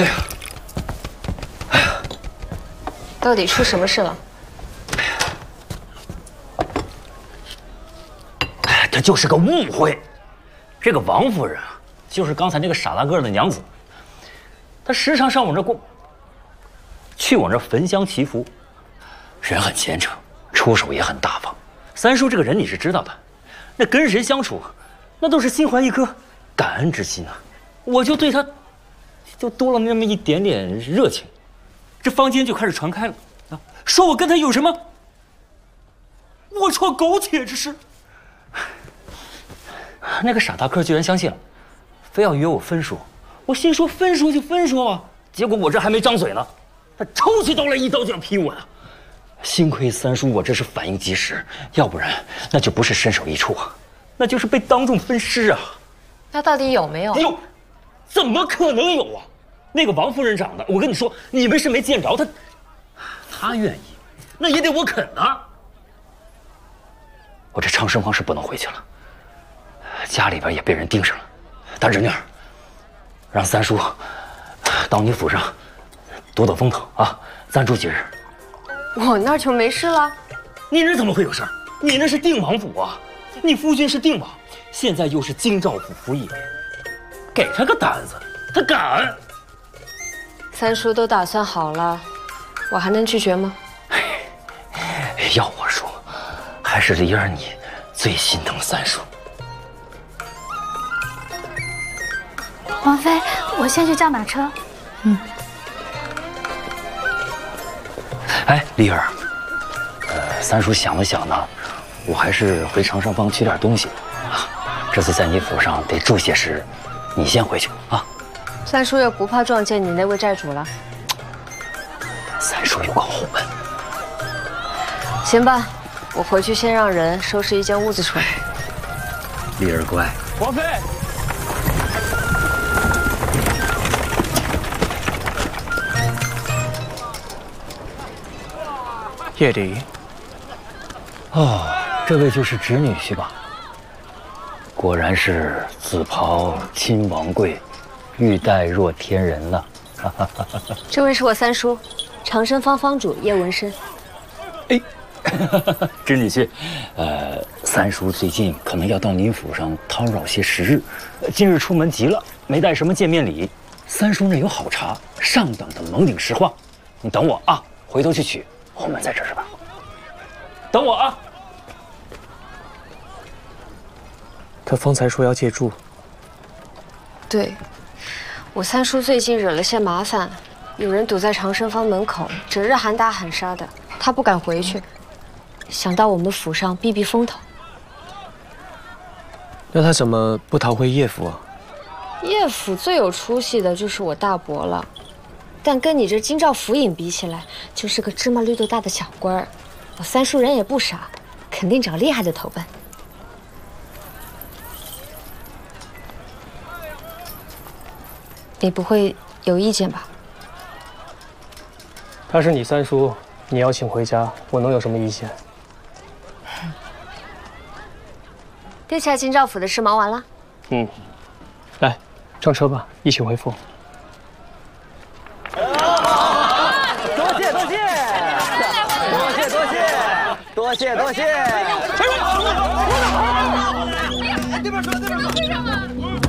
哎呀， 到底出什么事了？ 哎，这就是个误会。这个王夫人啊，就是刚才那个傻大个的娘子，她时常上我这去我这焚香祈福，人很虔诚，出手也很大方。三叔这个人你是知道的，那跟人相处，那都是心怀一颗感恩之心啊。我就对他，就多了那么一点点热情，这坊间就开始传开了啊，说我跟他有什么龌龊苟且之事。那个傻大个居然相信了，非要约我分说。我心说分说就分说啊，结果我这还没张嘴呢，他抽起刀来一刀就要劈我呀！幸亏三叔我这是反应及时，要不然那就不是身首异处啊，那就是被当众分尸啊！ 那到底有没有？ 哎呦，怎么可能有啊？那个王夫人长得，我跟你说，你们是没见着她，她愿意，那也得我肯啊！我这长生坊是不能回去了，家里边也被人盯上了。大侄女儿，让三叔到你府上躲躲风头啊，暂住几日。 我那儿就没事了。 你那怎么会有事儿？你那是定王府啊，你夫君是定王，现在又是京兆府府尹，给他个胆子，他敢？ 三叔都打算好了，我还能拒绝吗？ 要我说，还是梨儿你最心疼三叔。 王妃，我先去叫马车。 哎，梨儿，三叔想了想呢，我还是回长生坊取点东西啊。这次在你府上得住些时，你先回去啊。 三叔又不怕撞见你那位寨主了？ 三叔有个后门。 行吧，我回去先让人收拾一间屋子出来。 梨儿乖。 王妃。叶离。 哦，这位就是侄女婿吧？果然是紫袍亲王贵，玉带若天人了。 这位是我三叔，长生坊坊主叶文生。 哎，侄女婿，三叔最近可能要到您府上叨扰些时日，今日出门急了，没带什么见面礼。三叔那有好茶，上等的蒙顶石化，你等我啊，回头去取。后门在这是吧？等我啊！ 他方才说要借住。 对，我三叔最近惹了些麻烦，有人堵在长生坊门口，整日喊打喊杀的，他不敢回去，想到我们府上避避风头。 那他怎么不逃回叶府啊？ 叶府最有出息的就是我大伯了。但跟你这京兆府尹比起来，就是个芝麻绿豆大的小官儿。我三叔人也不傻，肯定找厉害的投奔。你不会有意见吧？ 他是你三叔，你要请回家，我能有什么意见？ 殿下京兆府的事忙完了？ 来，上车吧，一起回府。 多谢。这边说，这上啊！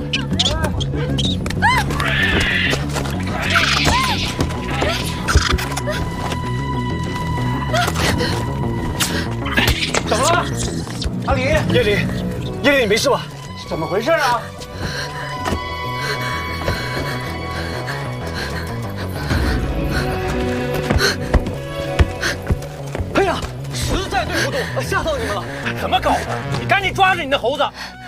怎么了？阿离，叶离，你没事吧？怎么回事啊？ 哎呀，实在对不住，吓到你们了。 怎么搞的？你赶紧抓着你的猴子，